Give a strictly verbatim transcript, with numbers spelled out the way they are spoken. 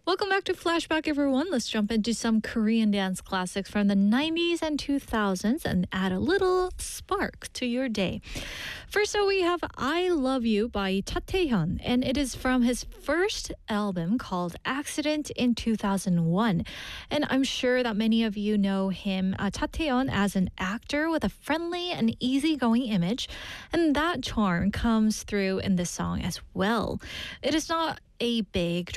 Welcome back to Flashback, everyone. Let's jump into some Korean dance classics from the nineties and two thousands and add a little spark to your day. First up, we have I Love You by Cha Tae-hyun, and it is from his first album called Accident in two thousand one. And I'm sure that many of you know him, uh, Cha Tae-hyun, as an actor with a friendly and easygoing image, and that charm comes through in this song as well. It is not a big